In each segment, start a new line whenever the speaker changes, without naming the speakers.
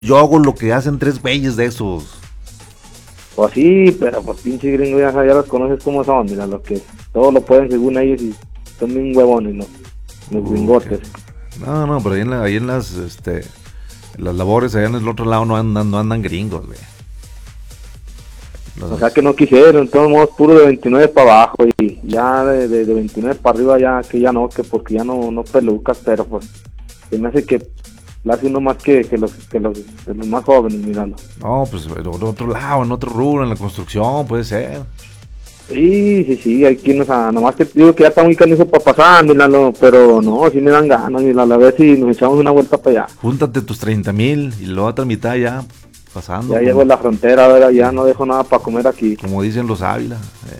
Yo hago lo que hacen 3 güeyes de esos.
Pues sí, pero pues pinche gringo ya los conoces cómo son, mira, los que todo lo pueden según ellos y son bien huevones, ¿no? Los gringotes.
No, pero ahí en las labores allá en el otro lado no andan gringos, güey.
O sea que no quisieron, de todos modos puro de 29 para abajo y ya de 29 para arriba ya que ya no, que porque ya no pelucas, pero pues se me hace que la hace uno más que los más jóvenes, mirando.
No, pues en otro lado, en otro rubro, en la construcción, puede ser.
Sí, hay quienes, nomás que digo que ya está muy canijo para pasar, míralo, pero no, sí me dan ganas, míralo, a ver si nos echamos una vuelta para allá.
Júntate tus 30,000 y la otra mitad ya pasando.
Ya llego a la frontera, a ver, ya no dejo nada para comer aquí.
Como dicen los Ávila.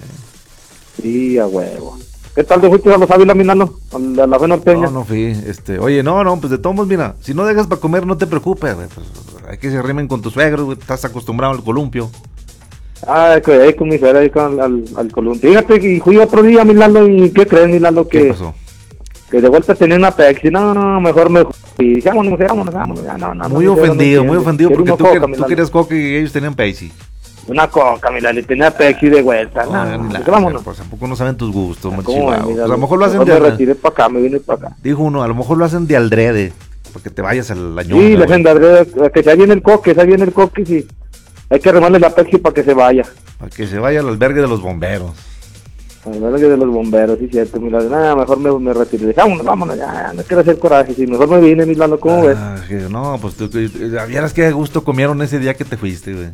Sí, a huevo. ¿Qué tal te fuiste a los Ávila, Milano? A la fe norteña.
No fui, oye, no, pues de todos modos, mira, si no dejas para comer, no te preocupes, güey, pues hay que se arrimen con tus suegros, güey, estás acostumbrado al columpio.
Que ahí con mi suegra, ahí con al columpio. Fíjate que fui otro día, Milano, y ¿qué crees, Milano?
¿Qué pasó?
Que de vuelta tenía una Pepsi, no, mejor y dije, vámonos, ya, no.
Muy ofendido, porque tú querías Coca y ellos tenían Pepsi.
Una Coca, Milano, y tenía Pepsi de vuelta, vámonos.
Pues tampoco no saben tus gustos,
Pues
a lo mejor lo hacen
me retiré para acá, me vine para acá.
Dijo uno, a lo mejor lo hacen de aldrede, porque te vayas al año.
Sí, la hacen de aldrede, que se viene el coque, sí. Hay que remarle la Pepsi para que se vaya.
Para que se vaya al albergue de los bomberos.
Al albergue de los bomberos, sí, cierto, Milano. Nada, mejor me retiré. Vámonos, ya, no quiero hacer coraje. Sí, mejor me vine, Milano, ¿cómo ves?
No, pues tú vieras qué gusto comieron ese día que te fuiste, güey.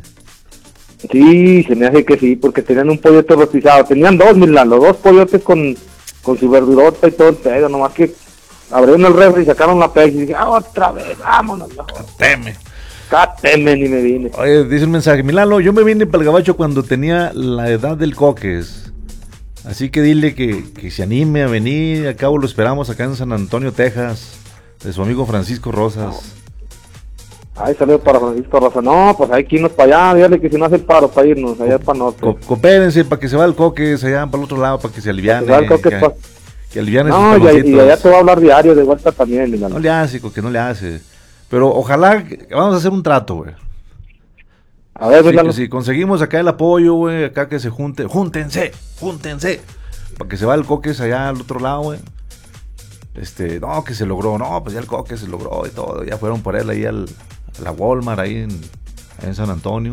Sí, se me hace que sí, porque tenían un pollote rostizado. Tenían 2, Milano, 2 pollotes con su verdurota y todo el pedo. Nomás que abrieron el refri y sacaron la Pepsi. Y dije, otra vez, vámonos. Cáteme, ni me vine.
Oye, dice un mensaje, Milano, yo me vine para el Gabacho cuando tenía la edad del Coques. Así que dile que se anime a venir. Al cabo lo esperamos acá en San Antonio, Texas, de su amigo Francisco Rosas.
Ay, saludos para Francisco Rosas. No, pues hay que irnos para allá. Dígale que si no hace el paro para irnos, allá para norte.
Coopérense para que se vaya el Coques allá para el otro lado, para que se aliviane. Que aliviane sus
taloncitos. Y allá te va a hablar diario de vuelta también, Milano.
No le hace, que no le hace. Pero ojalá, vamos a hacer un trato, güey.
A ver, Milano.
Si conseguimos acá el apoyo, güey, acá que se júntense, para que se vaya el Coques allá al otro lado, güey. No, que se logró, pues ya el Coques se logró y todo, ya fueron por él ahí a la Walmart ahí en San Antonio,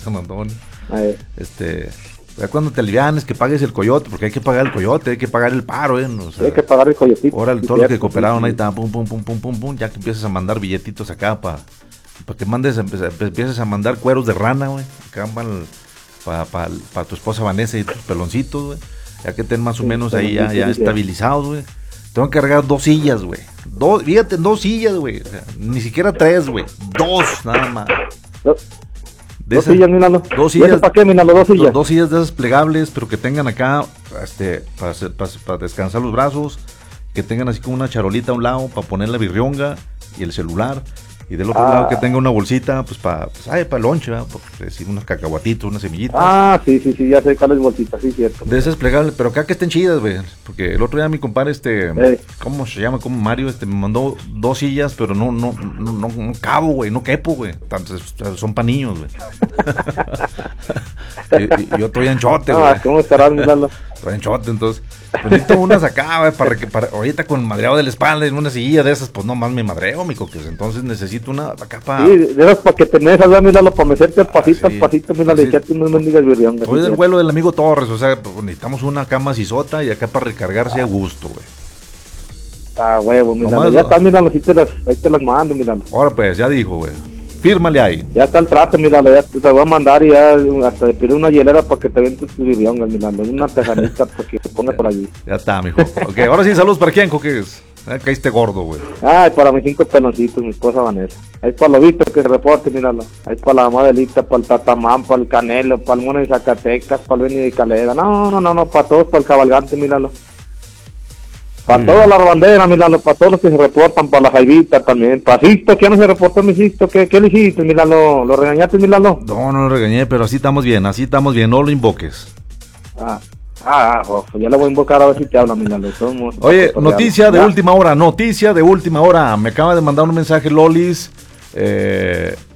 ya cuando te alivianes que pagues el coyote, porque hay que pagar el coyote, hay que pagar el paro, o sea,
hay que pagar el coyotito.
Ahora todos los que cooperaron ahí está, pum, ya que empiezas a mandar billetitos acá para que empieces a mandar cueros de rana, güey, acá para tu esposa Vanessa y tus peloncitos, güey, ya que estén más o menos ahí ya estabilizados, güey. Tengo que cargar 2 sillas, güey. Fíjate, 2 sillas, güey. O sea, ni siquiera 3, güey. 2, nada más.
¿Dos sillas, Milano?
2 sillas.
¿Para qué, Milano? 2 sillas.
2 sillas de esas plegables, pero que tengan acá, para descansar los brazos. Que tengan así como una charolita a un lado para poner la birrionga y el celular. Y del otro lado que tenga una bolsita, pues para el lonche, ¿verdad? Decir unos cacahuatitos, unas semillitas.
Sí, ya sé cuáles bolsitas, sí, cierto.
De esas plegables, pero acá que estén chidas, güey. Porque el otro día mi compadre, ¿cómo se llama? Como Mario, me mandó 2 sillas, pero no cabo, güey, no quepo, güey. Son pa' niños, güey. y yo estoy anchote, güey.
¿Cómo estarás, Milano?
Estoy anchote, entonces. Pues necesito unas acá, güey, para ahorita con el madreado de la espalda en una silla de esas, pues no más me madreo, mi Coques. Entonces necesito una acá para.
Sí, de esas para que tenés allá, Milano, para meterte pasito, Milano, y echarte unos mendigas birriongas.
Hoy del vuelo del amigo Torres, o sea, pues necesitamos una cama sisota y acá para recargarse a gusto, güey.
Huevo, Milano. Ya está, Milano, ahí te las mando, Milano.
Ahora pues, ya dijo, güey. Fírmale ahí.
Ya está el trato, Milano, ya te voy a mandar y ya hasta te pido una hielera para que te ventes tu birriongas, Milano. Una tejanita para que te ponga por allí.
Ya está, mijo. Ok, ahora sí, saludos para quién, Coques. Caíste gordo, güey.
Para mis 5 peloncitos, mi esposa Vanessa. Ahí para los Víctor que se reporte, míralo. Ahí para la Madelita, para el Tatamán, para el Canelo, para el Mono de Zacatecas, para el Beni de Calera. No, para todos, para el Cabalgante, míralo. Para toda la bandera, míralo, para todos los que se reportan, para la Jaivita también. Para Sisto, que ya no se reportó mi Sisto, ¿qué le hiciste, míralo? ¿Lo regañaste, míralo?
No lo regañé, pero así estamos bien, no lo invoques.
Ya le voy a invocar a ver si te habla, Milano.
Oye, noticia de última hora. Me acaba de mandar un mensaje Lolis.